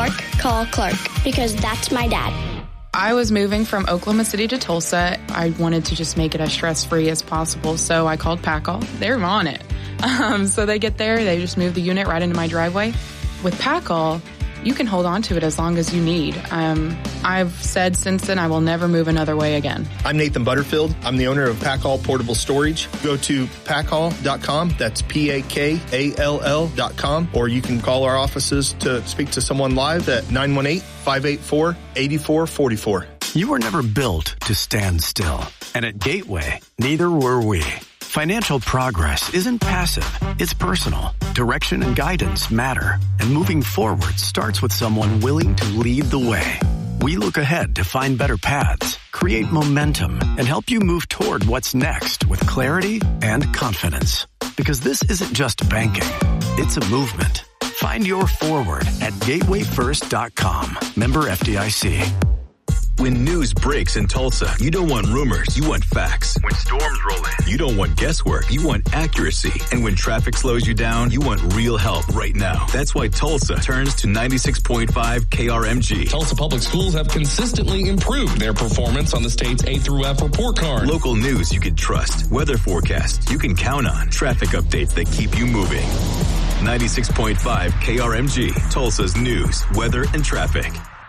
Clark, call Clark, because that's my dad. I was moving from Oklahoma City to Tulsa. I wanted to just make it as stress-free as possible, so I called PACCALL. They're on it. So they get there, they just move the unit right into my driveway. With PACCALL, you can hold on to it as long as you need. I've said since then I will never move another way again. I'm Nathan Butterfield. I'm the owner of PACCALL Portable Storage. Go to PACCALL.com. That's PAKALL.com. Or you can call our offices to speak to someone live at 918-584-8444. You were never built to stand still. And at Gateway, neither were we. Financial progress isn't passive, it's personal. Direction and guidance matter, and moving forward starts with someone willing to lead the way. We look ahead to find better paths, create momentum, and help you move toward what's next with clarity and confidence. Because this isn't just banking, it's a movement. Find your forward at gatewayfirst.com. Member FDIC. When news breaks in Tulsa, you don't want rumors, you want facts. When storms roll in, you don't want guesswork, you want accuracy. And when traffic slows you down, you want real help right now. That's why Tulsa turns to 96.5 KRMG. Tulsa Public Schools have consistently improved their performance on the state's A through F report card. Local news you can trust, weather forecasts you can count on, traffic updates that keep you moving. 96.5 KRMG, Tulsa's news, weather, and traffic.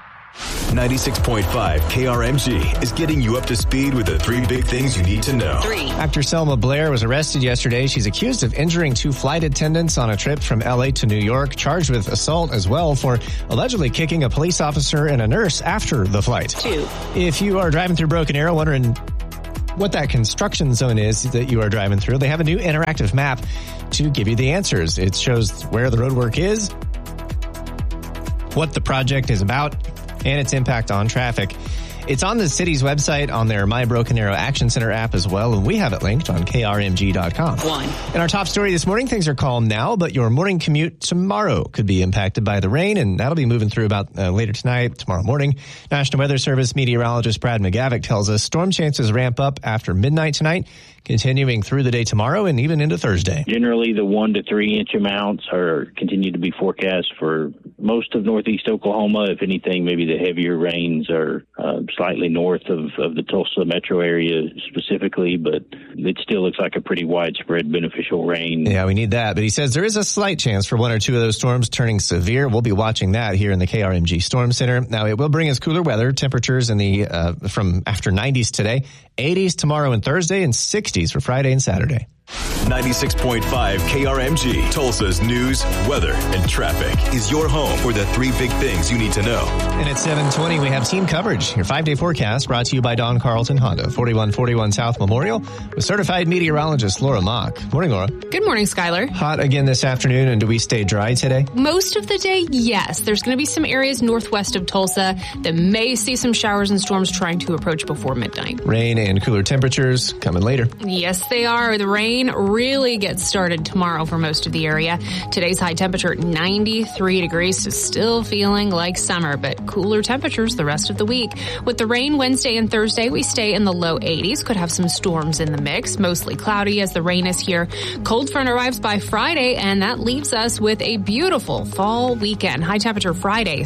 96.5 KRMG is getting you up to speed with the 3 big things you need to know. 3. Actor Selma Blair was arrested yesterday. She's accused of injuring 2 flight attendants on a trip from LA to New York, charged with assault as well for allegedly kicking a police officer and a nurse after the flight. 2. If you are driving through Broken Arrow wondering what that construction zone is that you are driving through, they have a new interactive map to give you the answers. It shows where the roadwork is, what the project is about, and its impact on traffic. It's on the city's website on their My Broken Arrow Action Center app as well, and we have it linked on krmg.com. 1. In our top story this morning, things are calm now, but your morning commute tomorrow could be impacted by the rain, and that'll be moving through about later tonight, tomorrow morning. National Weather Service meteorologist Brad McGavick tells us storm chances ramp up after midnight tonight, continuing through the day tomorrow and even into Thursday. Generally, the 1 to 3 inch amounts are continue to be forecast for most of northeast Oklahoma. If anything, maybe the heavier rains are slightly north of the Tulsa metro area specifically, but it still looks like a pretty widespread beneficial rain. Yeah, we need that. But he says there is a slight chance for 1 or 2 of those storms turning severe. We'll be watching that here in the KRMG Storm Center. Now, it will bring us cooler weather, temperatures in the from after 90s today, 80s tomorrow and Thursday, and 60s for Friday and Saturday. 96.5 KRMG, Tulsa's news, weather, and traffic is your home for the 3 big things you need to know. And at 7:20, we have team coverage. Your 5-day forecast brought to you by Don Carlton Honda, 4141 South Memorial, with certified meteorologist Laura Mock. Morning, Laura. Good morning, Skylar. Hot again this afternoon, and do we stay dry today? Most of the day, yes. There's going to be some areas northwest of Tulsa that may see some showers and storms trying to approach before midnight. Rain and cooler temperatures coming later. Yes, they are. The rain really gets started tomorrow for most of the area. Today's high temperature, 93 degrees, so still feeling like summer, but cooler temperatures the rest of the week. With the rain Wednesday and Thursday, we stay in the low 80s. Could have some storms in the mix, mostly cloudy as the rain is here. Cold front arrives by Friday, and that leaves us with a beautiful fall weekend. High temperature Friday,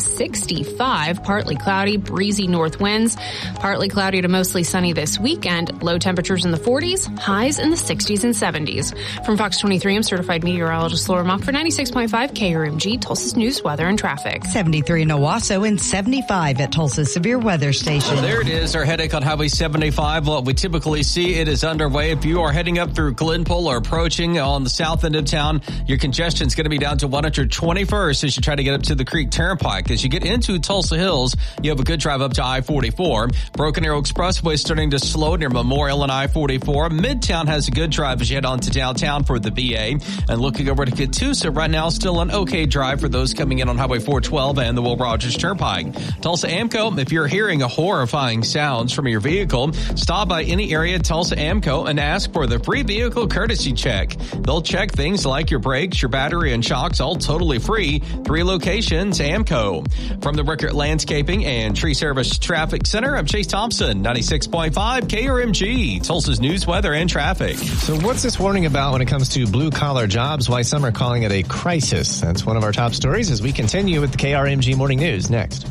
65, partly cloudy, breezy north winds. Partly cloudy to mostly sunny this weekend. Low temperatures in the 40s, highs in the 60s and 70s. From Fox 23, I'm certified meteorologist Laura Mock for 96.5 KRMG, Tulsa's news, weather, and traffic. 73 in Owasso and 75 at Tulsa's severe weather station. Well, there it is, our headache on Highway 75. What we typically see, it is underway. If you are heading up through Glenpole or approaching on the south end of town, your congestion is going to be down to 121st as you try to get up to the Creek Turnpike. As you get into Tulsa Hills, you have a good drive up to I-44. Broken Arrow Expressway starting to slow near Memorial and I-44. Midtown has a good drive as you head on to downtown for the VA. And looking over to Catoosa right now, still an okay drive for those coming in on Highway 412 and the Will Rogers Turnpike. Tulsa AMCO, if you're hearing a horrifying sounds from your vehicle, stop by any area at Tulsa AMCO and ask for the free vehicle courtesy check. They'll check things like your brakes, your battery, and shocks, all totally free. 3 locations, AMCO. From the Rickert Landscaping and Tree Service Traffic Center, I'm Chase Thompson, 96.5 KRMG, Tulsa's news, weather, and traffic. So what's What's this warning about when it comes to blue-collar jobs? Why some are calling it a crisis? That's one of our top stories as we continue with the KRMG Morning News next.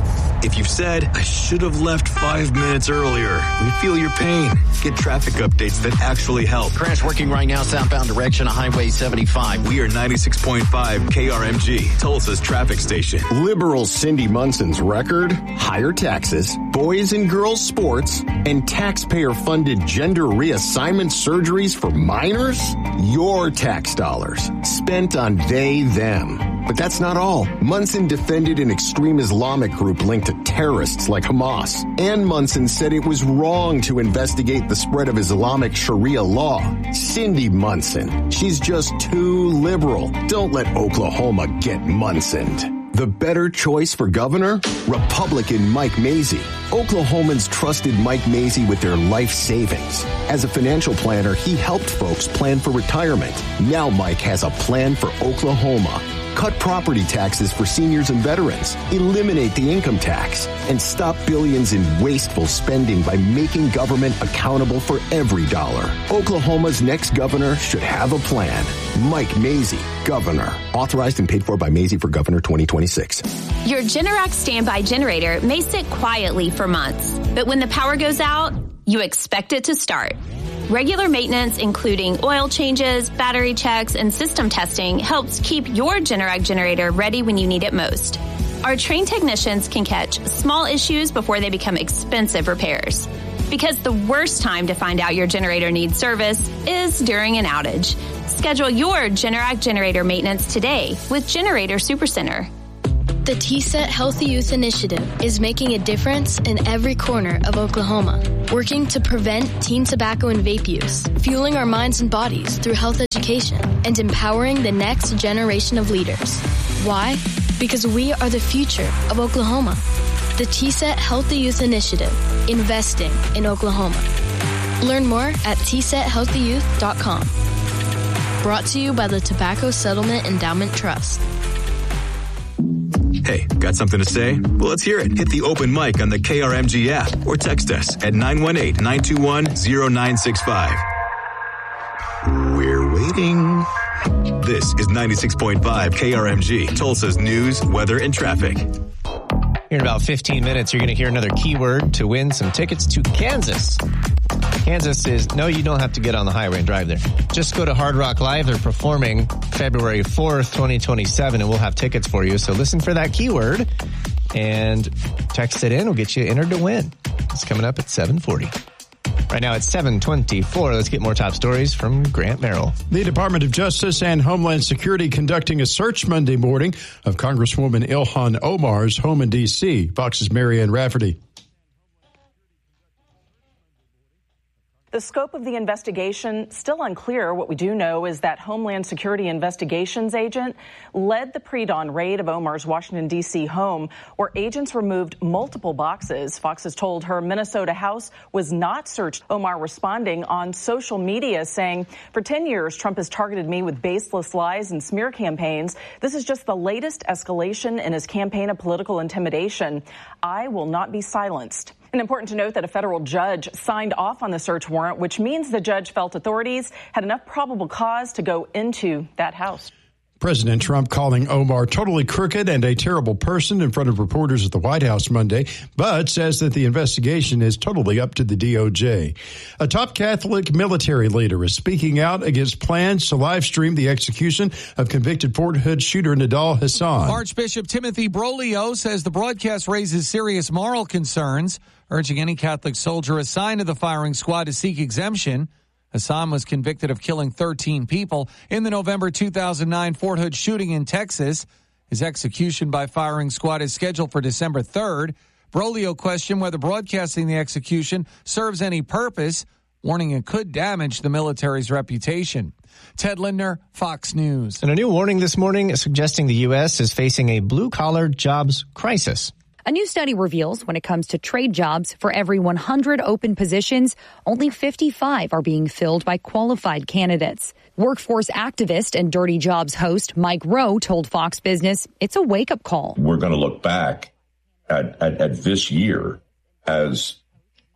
If you've said, I should have left 5 minutes earlier, we feel your pain. Get traffic updates that actually help. Crash working right now, southbound direction of Highway 75. We are 96.5 KRMG, Tulsa's traffic station. Liberal Cindy Munson's record, higher taxes, boys and girls sports, and taxpayer-funded gender reassignment surgeries for minors? Your tax dollars spent on they, them. But that's not all. Munson defended an extreme Islamic group linked to terrorists like Hamas. And Munson said it was wrong to investigate the spread of Islamic Sharia law. Cindy Munson. She's just too liberal. Don't let Oklahoma get Munsoned. The better choice for governor? Republican Mike Mazie. Oklahomans trusted Mike Mazie with their life savings. As a financial planner, he helped folks plan for retirement. Now Mike has a plan for Oklahoma. Cut property taxes for seniors and veterans, eliminate the income tax, and stop billions in wasteful spending by making government accountable for every dollar. Oklahoma's next governor should have a plan. Mike Mazie, governor. Authorized and paid for by Mazie for governor 2026. Your Generac standby generator may sit quietly for months, but when the power goes out, you expect it to start. Regular maintenance, including oil changes, battery checks, and system testing, helps keep your Generac generator ready when you need it most. Our trained technicians can catch small issues before they become expensive repairs. Because the worst time to find out your generator needs service is during an outage. Schedule your Generac generator maintenance today with Generator Supercenter. The TSET Healthy Youth Initiative is making a difference in every corner of Oklahoma, working to prevent teen tobacco and vape use, fueling our minds and bodies through health education, and empowering the next generation of leaders. Why? Because we are the future of Oklahoma. The TSET Healthy Youth Initiative, investing in Oklahoma. Learn more at tsethealthyyouth.com. Brought to you by the Tobacco Settlement Endowment Trust. Hey, got something to say? Well, let's hear it. Hit the open mic on the KRMG app or text us at 918-921-0965. We're waiting. This is 96.5 KRMG, Tulsa's news, weather, and traffic. Here in about 15 minutes, you're going to hear another keyword to win some tickets to Kansas. Kansas is, no, you don't have to get on the highway and drive there. Just go to Hard Rock Live. They're performing February 4th, 2027, and we'll have tickets for you. So listen for that keyword and text it in. We'll get you entered to win. It's coming up at 7:40. Right now it's 7:24. Let's get more top stories from Grant Merrill. The Department of Justice and Homeland Security conducting a search Monday morning of Congresswoman Ilhan Omar's home in D.C. Fox's Marianne Rafferty. The scope of the investigation still unclear. What we do know is that Homeland Security Investigations agent led the pre-dawn raid of Omar's Washington, D.C. home, where agents removed multiple boxes. Fox has told her Minnesota house was not searched. Omar responding on social media saying, for 10 years, Trump has targeted me with baseless lies and smear campaigns. This is just the latest escalation in his campaign of political intimidation. I will not be silenced. And important to note that a federal judge signed off on the search warrant, which means the judge felt authorities had enough probable cause to go into that house. President Trump calling Omar totally crooked and a terrible person in front of reporters at the White House Monday, but says that the investigation is totally up to the DOJ. A top Catholic military leader is speaking out against plans to live stream the execution of convicted Fort Hood shooter Nidal Hasan. Archbishop Timothy Broglio says the broadcast raises serious moral concerns, urging any Catholic soldier assigned to the firing squad to seek exemption. Hasan was convicted of killing 13 people in the November 2009 Fort Hood shooting in Texas. His execution by firing squad is scheduled for December 3rd. Broglio questioned whether broadcasting the execution serves any purpose, warning it could damage the military's reputation. Ted Lindner, Fox News. And a new warning this morning suggesting the U.S. is facing a blue-collar jobs crisis. A new study reveals when it comes to trade jobs, for every 100 open positions, only 55 are being filled by qualified candidates. Workforce activist and Dirty Jobs host Mike Rowe told Fox Business it's a wake-up call. We're going to look back at this year as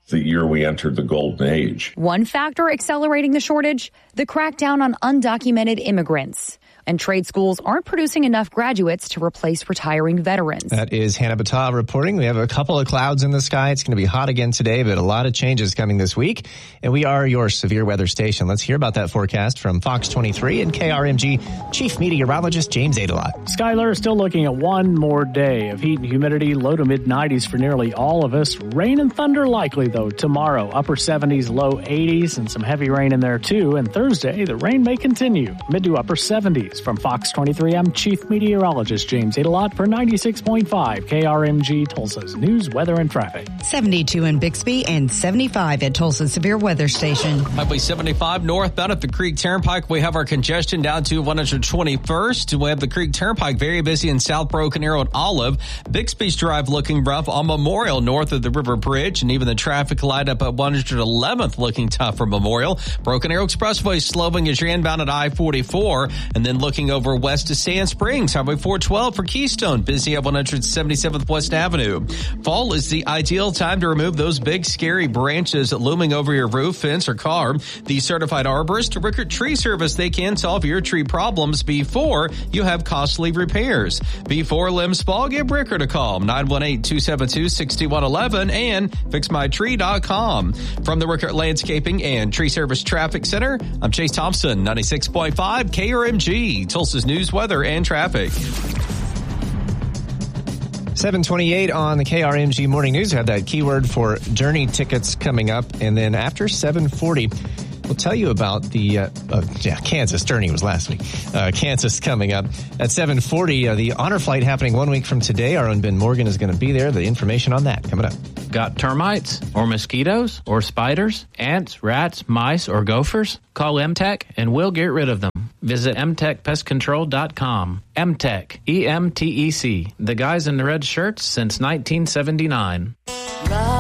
the year we entered the golden age. One factor accelerating the shortage, the crackdown on undocumented immigrants. And trade schools aren't producing enough graduates to replace retiring veterans. That is Hannah Battah reporting. We have a couple of clouds in the sky. It's going to be hot again today, but a lot of changes coming this week. And we are your severe weather station. Let's hear about that forecast from Fox 23 and KRMG Chief Meteorologist James Adelot. Skylar is still looking at one more day of heat and humidity, low to mid 90s for nearly all of us. Rain and thunder likely, though, tomorrow. Upper 70s, low 80s, and some heavy rain in there, too. And Thursday, the rain may continue, mid to upper 70s. From Fox 23, I'm Chief Meteorologist James Adelot for 96.5 KRMG, Tulsa's news, weather, and traffic. 72 in Bixby and 75 at Tulsa's severe weather station. Highway 75 northbound at the Creek Turnpike. We have our congestion down to 121st. We have the Creek Turnpike very busy in South Broken Arrow and Olive. Bixby's Drive looking rough on Memorial north of the River Bridge, and even the traffic light up at 111th looking tough for Memorial. Broken Arrow Expressway slowing as you're inbound at I-44, and then looking over west to Sand Springs. Highway 412 for Keystone, busy at 177th West Avenue. Fall is the ideal time to remove those big, scary branches looming over your roof, fence, or car. The certified arborist Rickert Tree Service, they can solve your tree problems before you have costly repairs. Before limbs fall, give Rickert a call, 918-272-6111 and fixmytree.com. From the Rickert Landscaping and Tree Service Traffic Center, I'm Chase Thompson, 96.5 KRMG. Tulsa's news, weather, and traffic. 7:28 on the KRMG Morning News. We have that keyword for Journey tickets coming up. And then after 7:40, we'll tell you about the Kansas. Journey was last week. Kansas coming up. At 7:40, the honor flight happening 1 week from today. Our own Ben Morgan is going to be there. The information on that coming up. Got termites or mosquitoes or spiders, ants, rats, mice, or gophers? Call MTech and we'll get rid of them. Visit mtechpestcontrol.com. MTech, EMTEC, the guys in the red shirts since 1979.